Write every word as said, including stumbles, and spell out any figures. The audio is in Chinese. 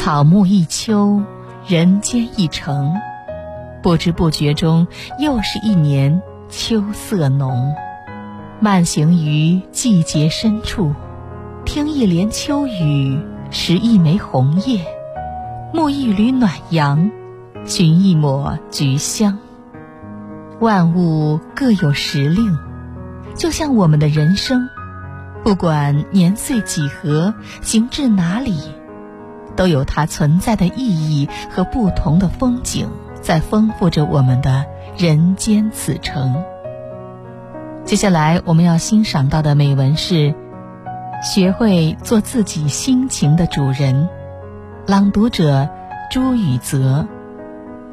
草木一秋，人间一程，不知不觉中又是一年秋色浓。慢行于季节深处，听一帘秋雨，拾一枚红叶，沐一缕暖阳，寻一抹菊香。万物各有时令，就像我们的人生，不管年岁几何，行至哪里，都有它存在的意义和不同的风景，在丰富着我们的人间此程。接下来我们要欣赏到的美文是学会做自己心情的主人，朗读者朱雨泽。